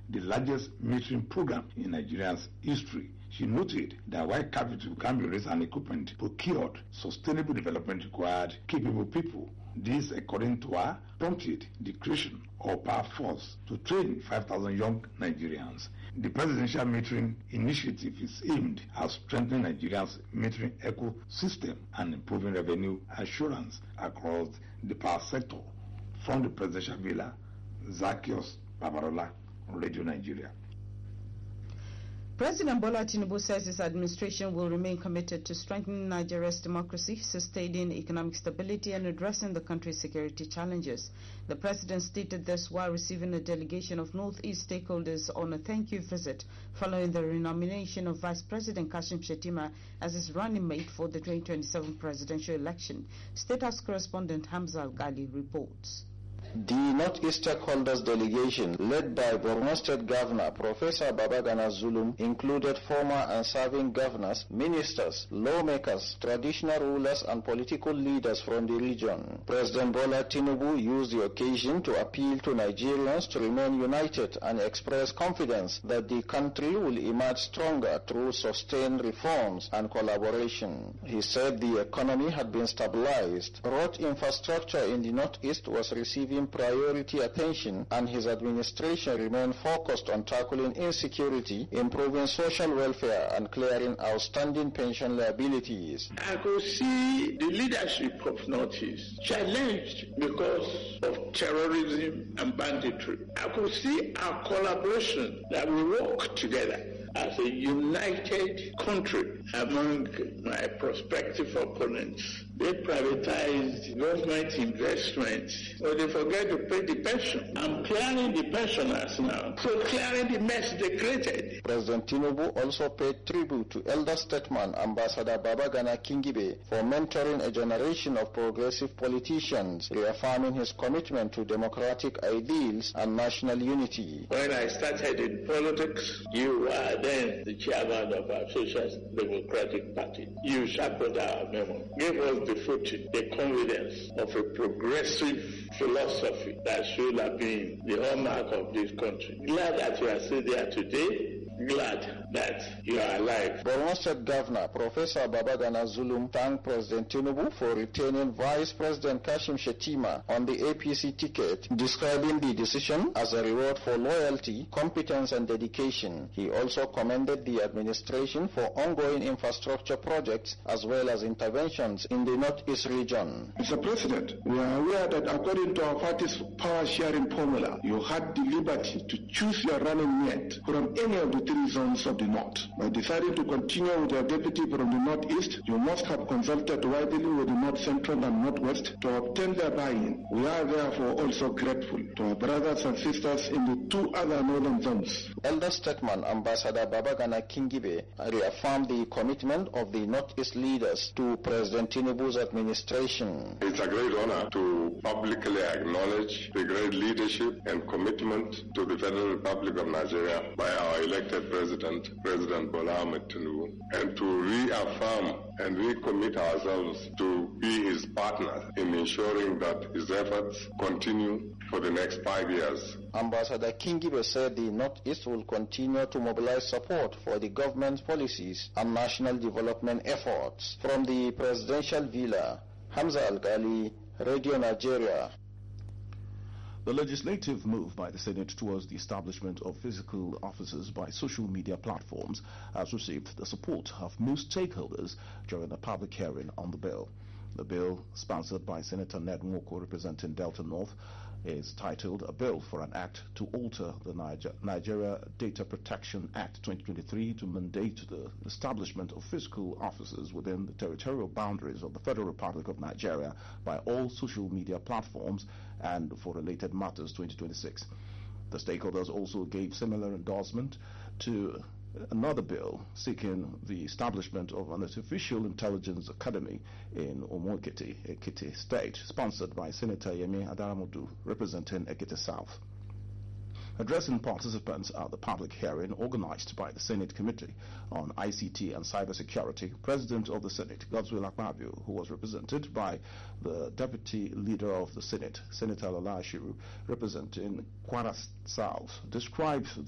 the largest metering program in Nigeria's history. She noted that while capital can be raised and equipment procured, sustainable development required capable people. This, according to her, prompted the creation of Power Force to train 5,000 young Nigerians. The presidential metering initiative is aimed at strengthening Nigeria's metering ecosystem and improving revenue assurance across the power sector. From the presidential villa, Zacchaeus Babarola, Radio Nigeria. President Bola Tinubu says his administration will remain committed to strengthening Nigeria's democracy, sustaining economic stability, and addressing the country's security challenges. The president stated this while receiving a delegation of Northeast stakeholders on a thank-you visit following the renomination of Vice President Kashim Shettima as his running mate for the 2027 presidential election. State House correspondent Hamza Al-Ghali reports. The Northeast Stakeholders Delegation, led by Borno State Governor Professor Babagana Zulum, included former and serving governors, ministers, lawmakers, traditional rulers, and political leaders from the region. President Bola Tinubu used the occasion to appeal to Nigerians to remain united and express confidence that the country will emerge stronger through sustained reforms and collaboration. He said the economy had been stabilized, road infrastructure in the Northeast was receiving priority attention, and his administration remained focused on tackling insecurity, improving social welfare, and clearing outstanding pension liabilities. I could see the leadership of Northeast challenged because of terrorism and banditry. I could see our collaboration, that we work together as a united country among my prospective opponents. They privatized government investments, but they forget to pay the pension. I'm clearing the pensioners now, so clearing the mess they created. President Tinubu also paid tribute to elder statesman Ambassador Babagana Kingibe for mentoring a generation of progressive politicians, reaffirming his commitment to democratic ideals and national unity. When I started in politics, you were then the chairman of our Social Democratic Party. You sharpened our memory, gave us the footing, the confidence of a progressive philosophy that should have been the hallmark of this country. Glad that you are still there today. Glad that you are alive. Borno State Governor Professor Babagana Zulum thanked President Tinubu for retaining Vice President Kashim Shettima on the APC ticket, describing the decision as a reward for loyalty, competence, and dedication. He also commended the administration for ongoing infrastructure projects as well as interventions in the Northeast region. Mr. President, we are aware that according to our party's power sharing formula, you had the liberty to choose your running mate from any of the three zones of the North. By deciding to continue with your deputy from the Northeast, you must have consulted widely with the North Central and Northwest to obtain their buy-in. We are therefore also grateful to our brothers and sisters in the two other northern zones. Elder statesman Ambassador Babagana Kingibe reaffirmed the commitment of the Northeast leaders to President Tinubu's administration. It's a great honor to publicly acknowledge the great leadership and commitment to the Federal Republic of Nigeria by our elected President Bola Ahmed Tinubu, and to reaffirm and recommit ourselves to be his partner in ensuring that his efforts continue for the next 5 years. Ambassador Kingibe said the Northeast will continue to mobilize support for the government's policies and national development efforts. From the presidential villa, Hamza Al-Ghali, Radio Nigeria. The legislative move by the Senate towards the establishment of physical offices by social media platforms has received the support of most stakeholders during a public hearing on the bill. The bill, sponsored by Senator Ned Nwoko representing Delta North, is titled A Bill for an Act to Alter the Nigeria Data Protection Act 2023 to mandate the establishment of physical offices within the territorial boundaries of the Federal Republic of Nigeria by all social media platforms and for related matters 2026. The stakeholders also gave similar endorsement to another bill seeking the establishment of an artificial intelligence academy in Omo-Ekiti, Ekiti State, sponsored by Senator Yemi Adaramodu, representing Ekiti South. Addressing participants at the public hearing organized by the Senate Committee on ICT and Cybersecurity, President of the Senate, Godswill Akpabio, who was represented by the Deputy Leader of the Senate, Senator Lola Ashiru, representing Kwara South, described